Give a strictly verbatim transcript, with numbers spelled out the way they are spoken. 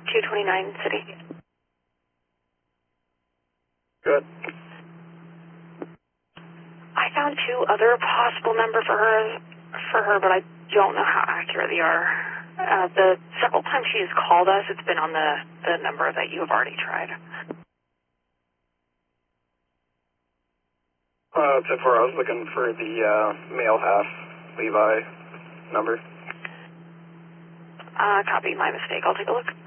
two twenty-nine City. Good. I found two other possible numbers for her, for her, but I don't know how accurate they are. Uh, the several times she has called us, it's been on the, the number that you have already tried. Uh, ten four, I was looking for the uh, male half Levi number. Uh, copy, my mistake. I'll take a look.